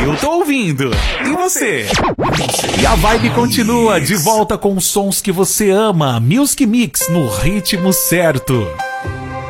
Eu tô ouvindo. E você? E a vibe continua de volta com os sons que você ama. Music Mix no ritmo certo.